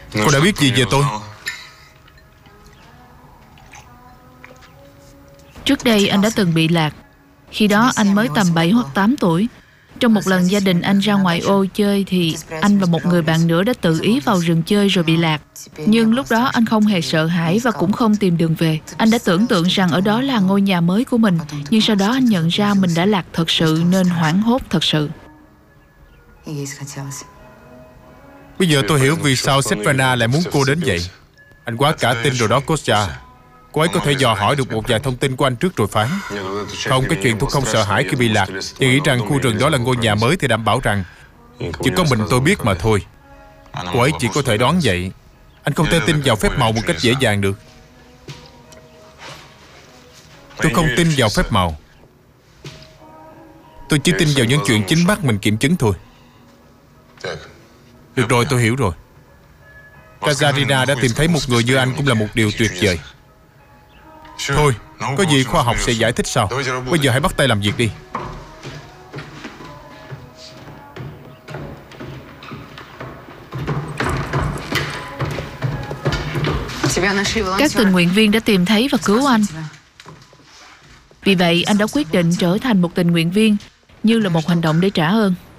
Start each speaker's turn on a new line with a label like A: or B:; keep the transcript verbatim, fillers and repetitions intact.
A: Cô đã biết gì về tôi?
B: Trước đây anh đã từng bị lạc. Khi đó anh mới tầm bảy hoặc tám tuổi. Trong một lần gia đình anh ra ngoại ô chơi thì anh và một người bạn nữa đã tự ý vào rừng chơi rồi bị lạc. Nhưng lúc đó anh không hề sợ hãi và cũng không tìm đường về. Anh đã tưởng tượng rằng ở đó là ngôi nhà mới của mình. Nhưng sau đó anh nhận ra mình đã lạc thật sự nên hoảng hốt thật sự.
A: Bây giờ tôi hiểu vì sao Svetlana lại muốn cô đến vậy. Anh quá cả tin rồi đó, Kostya. Cô ấy có thể dò hỏi được một vài thông tin của anh trước rồi phán. Không, cái chuyện tôi không sợ hãi khi bị lạc. Tôi nghĩ rằng khu rừng đó là ngôi nhà mới thì đảm bảo rằng chỉ có mình tôi biết mà thôi. Cô ấy chỉ có thể đoán vậy. Anh không thể tin vào phép màu một cách dễ dàng được. Tôi không tin vào phép màu. Tôi chỉ tin vào những chuyện chính mắt mình kiểm chứng thôi. Được rồi, tôi hiểu rồi. Katarina đã tìm thấy một người như anh cũng là một điều tuyệt vời. Thôi, có gì khoa học sẽ giải thích sau. Bây giờ hãy bắt tay làm việc đi.
B: Các tình nguyện viên đã tìm thấy và cứu anh. Vì vậy anh đã quyết định trở thành một tình nguyện viên, như là một hành động để trả ơn.